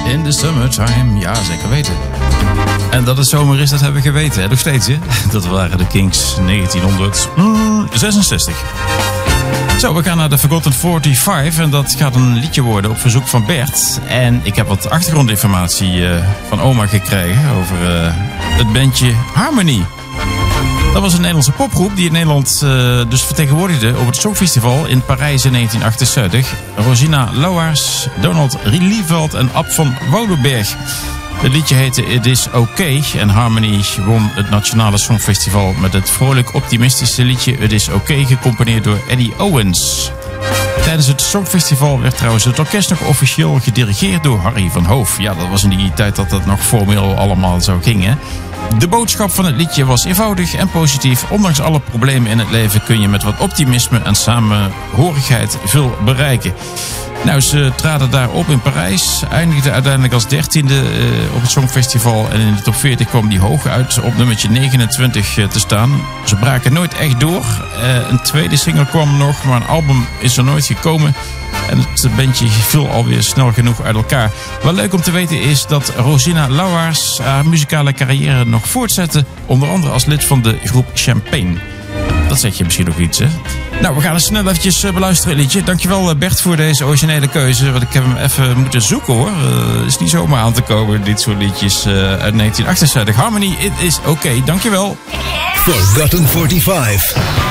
In the summertime, ja zeker weten. En dat het zomer is, dat hebben we geweten, hè? Nog steeds, hè? Dat waren de Kings 1966. Zo, we gaan naar de Forgotten 45 en dat gaat een liedje worden op verzoek van Bert. En ik heb wat achtergrondinformatie van oma gekregen over het bandje Harmony. Dat was een Nederlandse popgroep die in Nederland dus vertegenwoordigde op het Songfestival in Parijs in 1978. Rosina Lauwaers, Donald Lieveld en Ab van Woudenberg. Het liedje heette It Is Okay en Harmony won het Nationale Songfestival met het vrolijk optimistische liedje It Is Okay, gecomponeerd door Eddie Owens. Tijdens het Songfestival werd trouwens het orkest nog officieel gedirigeerd door Harry van Hoof. Ja, dat was in die tijd dat dat nog formeel allemaal zo ging, hè. De boodschap van het liedje was eenvoudig en positief. Ondanks alle problemen in het leven kun je met wat optimisme en samenhorigheid veel bereiken. Nou, ze traden daar op in Parijs, eindigden uiteindelijk als 13e op het Songfestival. En in de top 40 kwam die hoog uit op nummertje 29 te staan. Ze braken nooit echt door. Een tweede single kwam nog, maar een album is er nooit gekomen. En het bandje viel alweer snel genoeg uit elkaar. Wat leuk om te weten is dat Rosina Lauwaers haar muzikale carrière nog voortzette. Onder andere als lid van de groep Champagne. Dat zeg je misschien nog iets, hè? Nou, we gaan eens snel eventjes beluisteren, het liedje. Dankjewel Bert voor deze originele keuze. Want ik heb hem even moeten zoeken, hoor. Het is niet zomaar aan te komen, dit soort liedjes uit 1978. Harmony, It Is Okay. Dankjewel. Forgotten 45.